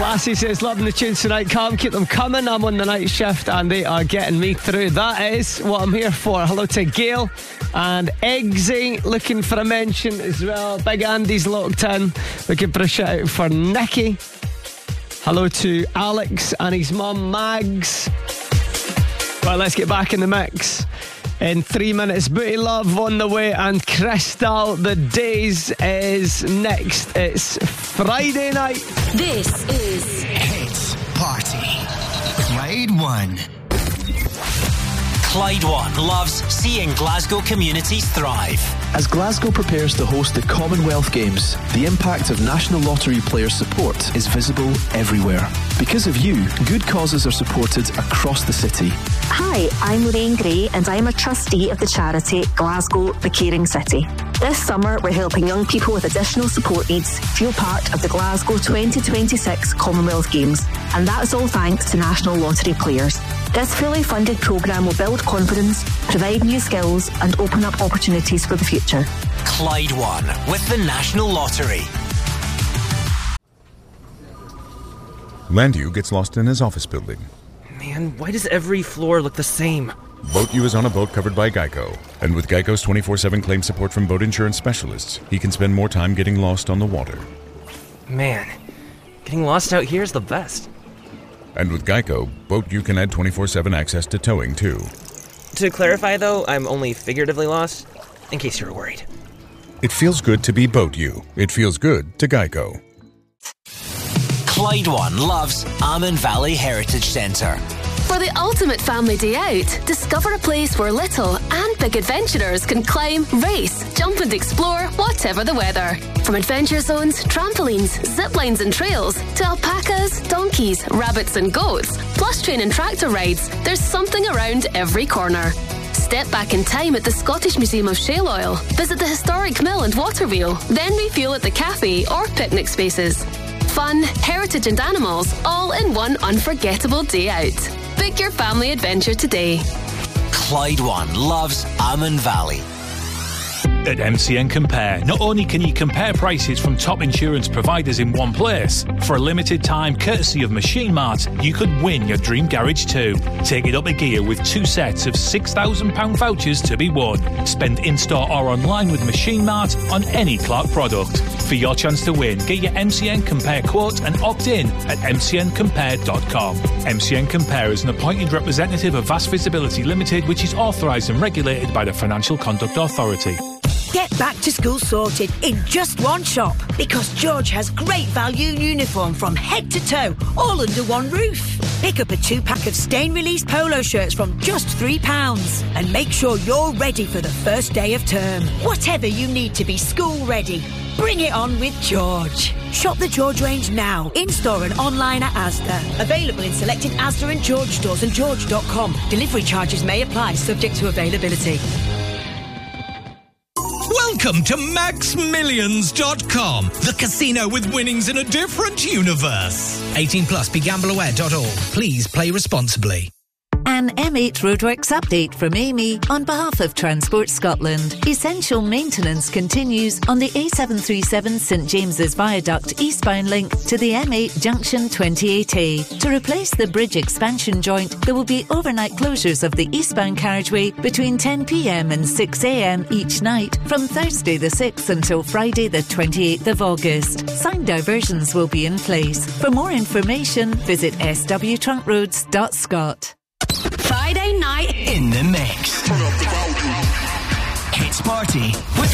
Lassie says, loving the tunes tonight. Can't keep them coming. I'm on the night shift and they are getting me through. That is what I'm here for. Hello to Gail and Eggsy, looking for a mention as well. Big Andy's locked in, looking for a shout out for Nicky. Hello to Alex and his mum Mags. Right, let's get back in the mix. In 3 minutes, Booty Love on the way, and Crystal, the Days is next. It's Friday night. This is Hits Party. Clyde One. Clyde One loves seeing Glasgow communities thrive. As Glasgow prepares to host the Commonwealth Games, the impact of National Lottery player support is visible everywhere. Because of you, good causes are supported across the city. Hi, I'm Lorraine Gray and I'm a trustee of the charity Glasgow The Caring City. This summer, we're helping young people with additional support needs feel part of the Glasgow 2026 Commonwealth Games, and that's all thanks to National Lottery players. This fully funded programme will build confidence, provide new skills and open up opportunities for the future. Clyde One with the National Lottery. Landu gets lost in his office building. Man, why does every floor look the same? Boat U is on a boat covered by Geico. And with Geico's 24/7 claim support from boat insurance specialists, he can spend more time getting lost on the water. Man, getting lost out here is the best. And with Geico, Boat U can add 24/7 access to towing, too. To clarify, though, I'm only figuratively lost, in case you were worried. It feels good to be Boat U. It feels good to Geico. Clyde One loves Almond Valley Heritage Centre. For the ultimate family day out, discover a place where little and big adventurers can climb, race, jump and explore whatever the weather. From adventure zones, trampolines, zip lines and trails, to alpacas, donkeys, rabbits and goats, plus train and tractor rides, there's something around every corner. Step back in time at the Scottish Museum of Shale Oil, visit the historic mill and water wheel, then refuel at the cafe or picnic spaces. Fun, heritage and animals, all in one unforgettable day out. Book your family adventure today. Clyde One loves Almond Valley. At MCN Compare, not only can you compare prices from top insurance providers in one place, for a limited time, courtesy of Machine Mart, you could win your dream garage too. Take it up a gear with 2 sets of £6,000 vouchers to be won. Spend in-store or online with Machine Mart on any Clark product. For your chance to win, get your MCN Compare quote and opt in at mcncompare.com. MCN Compare is an appointed representative of Vast Visibility Limited, which is authorised and regulated by the Financial Conduct Authority. Get back to school sorted in just one shop, because George has great value uniform from head to toe, all under one roof. Pick up a 2-pack of stain-release polo shirts from just £3 and make sure you're ready for the first day of term. Whatever you need to be school ready, bring it on with George. Shop the George range now, in-store and online at Asda. Available in selected Asda and George stores and george.com. Delivery charges may apply, subject to availability. Welcome to MaxMillions.com, the casino with winnings in a different universe. 18 plus, begambleaware.org. Please play responsibly. An M8 Roadworks update from Amy on behalf of Transport Scotland. Essential maintenance continues on the A737 St James's Viaduct eastbound link to the M8 Junction 28A. To replace the bridge expansion joint, there will be overnight closures of the eastbound carriageway between 10 p.m. and 6 a.m. each night from Thursday the 6th until Friday the 28th of August. Signed diversions will be in place. For more information, visit swtruntroads.scot. Friday night in the mix. Hits Party with